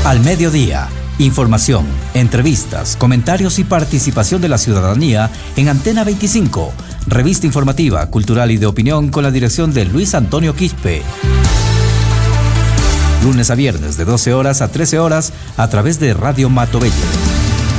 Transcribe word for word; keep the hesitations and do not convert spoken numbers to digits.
Al mediodía, información, entrevistas, comentarios y participación de la ciudadanía en Antena veinticinco, revista informativa, cultural y de opinión con la dirección de Luis Antonio Quispe. Lunes a viernes de doce horas a trece horas a través de Radio Mato Bello.